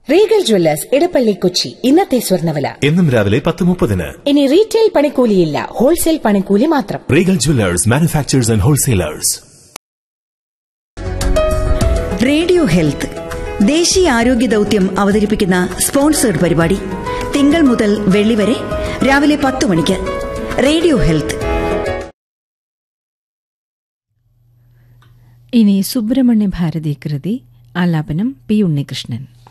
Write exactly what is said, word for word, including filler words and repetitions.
Regal Jewellers Edappally Kochi. ഇന്നത്തെ സ്വർണ്ണവില എന്നും രാവിലെ പത്ത് മുപ്പതിന്. ഇനി റീറ്റെയിൽ പണിക്കൂലിയില്ല, ഹോൾസെയിൽ പണിക്കൂലി മാത്രം. Regal Jewellers, manufacturers and wholesalers. Radio health ദേശീയ ആരോഗ്യ ദൌത്യം അവതരിപ്പിക്കുന്ന സ്പോൺസേഡ് പരിപാടി തിങ്കൾ മുതൽ വെള്ളി വരെ രാവിലെ പത്ത് മണിക്ക്. Radio health. ഇനി സുബ്രഹ്മണ്യ ഭാരതി കൃതി ആലാപനം പി ഉണ്ണികൃഷ്ണൻ.